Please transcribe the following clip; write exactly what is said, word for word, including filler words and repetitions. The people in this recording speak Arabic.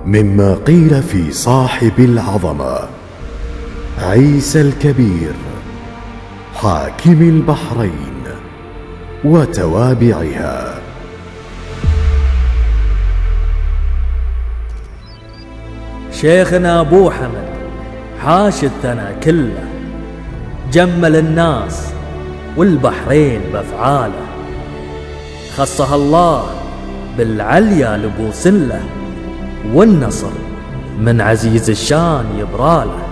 مما قيل في صاحب العظمة عيسى الكبير حاكم البحرين وتوابعها. شيخنا أبو حمد حاش الثنا كله، جمل الناس والبحرين بأفعاله، خصها الله بالعليا لبوسله، والنصر من عزيز الشان يبراله.